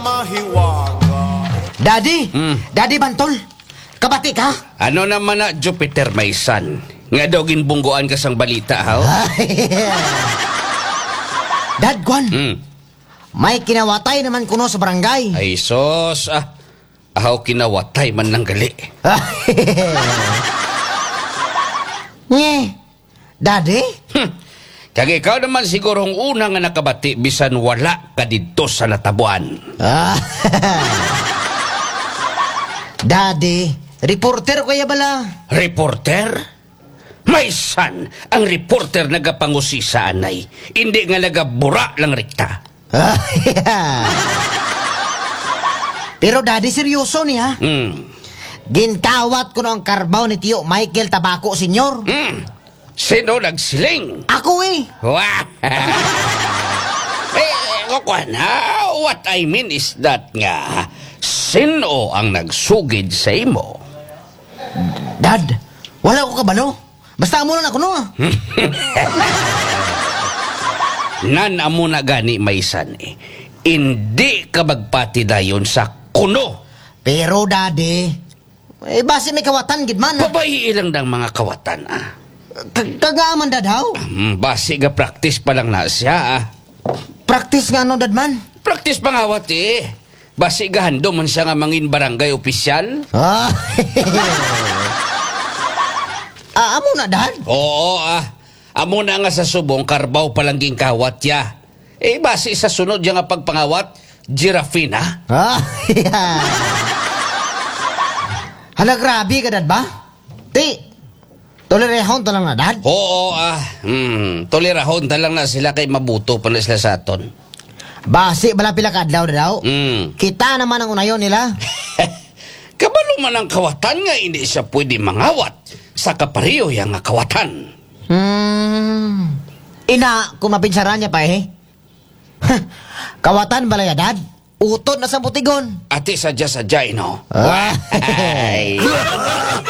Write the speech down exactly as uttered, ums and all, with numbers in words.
mahiwaga. Daddy, Mm. Daddy Bantol, kabati ka? Ano naman na Jupiter may son? Nga daw ginbungguan ka sang balita, ha? Dad, Kwan, Hmm. may kinawatay naman kuno sa barangay. Ay, sos, ah. Ahaw kinawatay man ng gali. Nye, Daddy? Hmm. Kaya ikaw naman sigurong una nga nakabati bisan wala ka dito sa natabuan. Ah. Daddy, reporter ko ya bala. Reporter? May son, ang reporter nagapangusi sa anay. Hindi nga nagabura lang rikta. Ah, Pero Daddy, seryoso niya. Hmm. Gintawat ko na ang karbaw ni Tio Michael Tabaco, senyor. Hmm. Sino nagsiling? Ako eh. Wah! eh, kukwan ha? What I mean is that nga, sino ang nagsugid sa imo? Dad, wala ko kabalo. Basta mo lang ako no. Nan amo na gani maisan eh. Hindi ka magpati dayon sa kuno. Pero Daddy, eh base may kawatan gid man. Babayi ilang ng mga kawatan ah. K- Kagaman Dad haw. Hmm, basi ga practice pa lang na siya ah. Practice nga no Dad man. Practice pangawat eh. Basi ga hando man siya nga mangin barangay opisyal. Ah. Ah, amo na Dad. Oo ah. Amo na nga sa subong karbaw palangging kawat ya. Eh basi sa sunod ya nga pagpangawat, girafina. Ah. Hala, grabe ka Dad ba? Ti, tolerehon to lang na Dad. Oo ah. Hmm, tolirahon ta lang na sila kay mabuto pa na sila sa aton. Base bala pila ka adlaw daw. Hmm. Kita naman ang unayon nila. Kabalo man ang kawatan nga hindi siya pwede mangawat sa kapariyo yang nga kawatan. Hmm. Ina, kung mapinsaran niya pa eh. Kawatan bala ya Dad. Utod na sa butigon. Ati sadya-sadya, no? Ah. Ay.